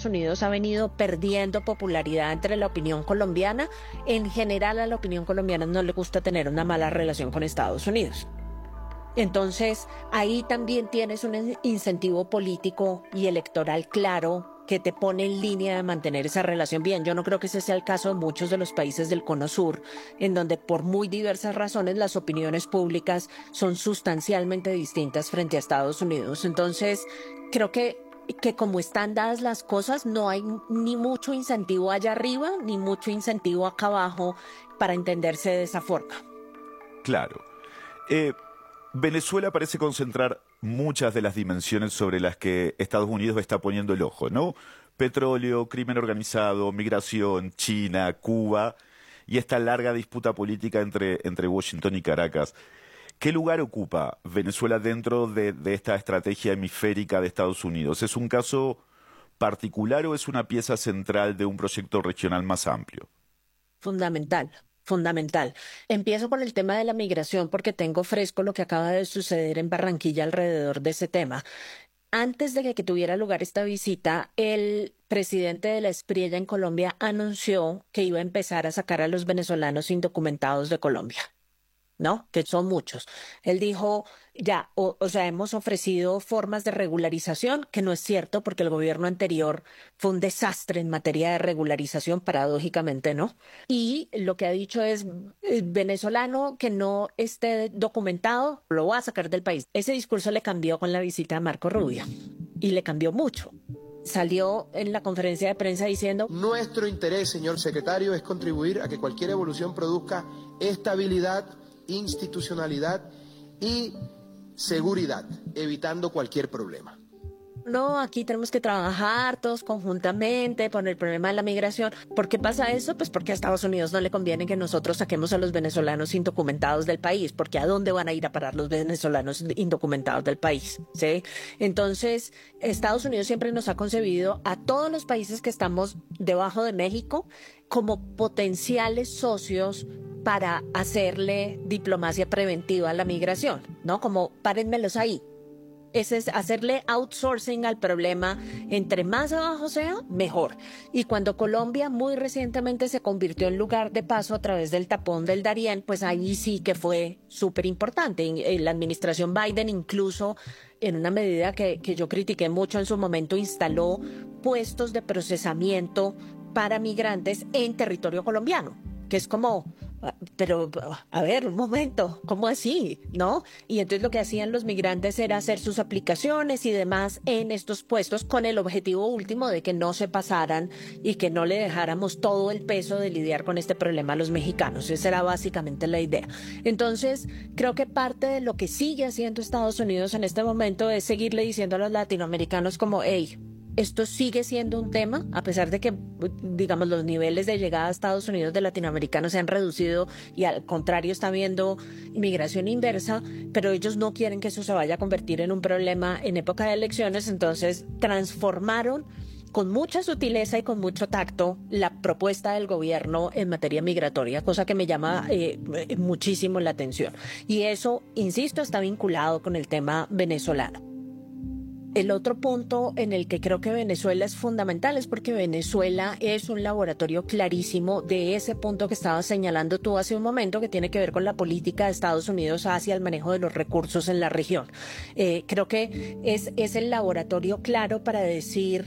Estados Unidos ha venido perdiendo popularidad entre la opinión colombiana. En general, a la opinión colombiana no le gusta tener una mala relación con Estados Unidos. Entonces, ahí también tienes un incentivo político y electoral claro que te pone en línea de mantener esa relación bien. Yo no creo que ese sea el caso de muchos de los países del Cono Sur, en donde por muy diversas razones las opiniones públicas son sustancialmente distintas frente a Estados Unidos. Entonces, creo que como están dadas las cosas, no hay ni mucho incentivo allá arriba, ni mucho incentivo acá abajo para entenderse de esa forma. Claro. Venezuela parece concentrar muchas de las dimensiones sobre las que Estados Unidos está poniendo el ojo, ¿no? Petróleo, crimen organizado, migración, China, Cuba y esta larga disputa política entre Washington y Caracas. ¿Qué lugar ocupa Venezuela dentro de esta estrategia hemisférica de Estados Unidos? ¿Es un caso particular o es una pieza central de un proyecto regional más amplio? Fundamental. Fundamental. Empiezo por el tema de la migración porque tengo fresco lo que acaba de suceder en Barranquilla alrededor de ese tema. Antes de que tuviera lugar esta visita, el presidente de la Espriella en Colombia anunció que iba a empezar a sacar a los venezolanos indocumentados de Colombia, ¿no? Que son muchos. Él dijo, ya, o sea, hemos ofrecido formas de regularización, que no es cierto porque el gobierno anterior fue un desastre en materia de regularización, paradójicamente, ¿no? Y lo que ha dicho es, venezolano que no esté documentado, lo va a sacar del país. Ese discurso le cambió con la visita a Marco Rubio y le cambió mucho. Salió en la conferencia de prensa diciendo: nuestro interés, señor secretario, es contribuir a que cualquier evolución produzca estabilidad, institucionalidad y seguridad, evitando cualquier problema. No, aquí tenemos que trabajar todos conjuntamente por el problema de la migración. ¿Por qué pasa eso? Pues porque a Estados Unidos no le conviene que nosotros saquemos a los venezolanos indocumentados del país, porque ¿a dónde van a ir a parar los venezolanos indocumentados del país? ¿Sí? Entonces, Estados Unidos siempre nos ha concebido a todos los países que estamos debajo de México como potenciales socios para hacerle diplomacia preventiva a la migración, ¿no? Como párenmelos ahí. Ese es hacerle outsourcing al problema. Entre más abajo sea, mejor. Y cuando Colombia muy recientemente se convirtió en lugar de paso a través del tapón del Darién, pues ahí sí que fue súper importante. En la administración Biden incluso, en una medida que yo critiqué mucho en su momento, instaló puestos de procesamiento para migrantes en territorio colombiano, que es como... Pero, a ver, un momento, ¿cómo así? ¿No? Y entonces lo que hacían los migrantes era hacer sus aplicaciones y demás en estos puestos con el objetivo último de que no se pasaran y que no le dejáramos todo el peso de lidiar con este problema a los mexicanos. Esa era básicamente la idea. Entonces, creo que parte de lo que sigue haciendo Estados Unidos en este momento es seguirle diciendo a los latinoamericanos como, hey, esto sigue siendo un tema, a pesar de que, digamos, los niveles de llegada a Estados Unidos de latinoamericanos se han reducido y al contrario está habiendo inmigración inversa, pero ellos no quieren que eso se vaya a convertir en un problema en época de elecciones, entonces transformaron con mucha sutileza y con mucho tacto la propuesta del gobierno en materia migratoria, cosa que me llama muchísimo la atención. Y eso, insisto, está vinculado con el tema venezolano. El otro punto en el que creo que Venezuela es fundamental es porque Venezuela es un laboratorio clarísimo de ese punto que estabas señalando tú hace un momento, que tiene que ver con la política de Estados Unidos hacia el manejo de los recursos en la región. Creo que es el laboratorio claro para decir,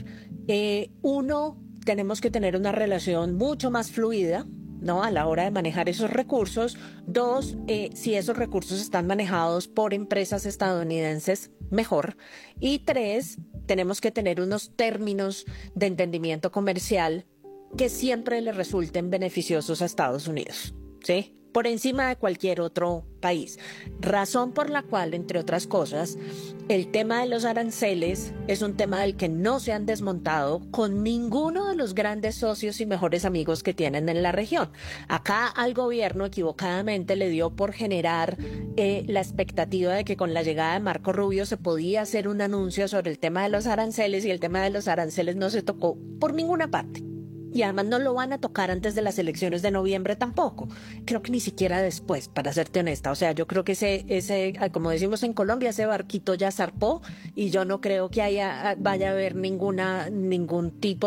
uno, tenemos que tener una relación mucho más fluida, ¿no? A la hora de manejar esos recursos. Dos, si esos recursos están manejados por empresas estadounidenses, mejor. Y tres, tenemos que tener unos términos de entendimiento comercial que siempre le resulten beneficiosos a Estados Unidos, ¿sí? Por encima de cualquier otro país. Razón por la cual, entre otras cosas, el tema de los aranceles es un tema del que no se han desmontado con ninguno de los grandes socios y mejores amigos que tienen en la región. Acá al gobierno equivocadamente le dio por generar la expectativa de que con la llegada de Marco Rubio se podía hacer un anuncio sobre el tema de los aranceles, y el tema de los aranceles no se tocó por ninguna parte. Y además no lo van a tocar antes de las elecciones de noviembre tampoco. Creo que ni siquiera después, para serte honesta. O sea, yo creo que ese, como decimos en Colombia, ese barquito ya zarpó y yo no creo que vaya a haber ningún tipo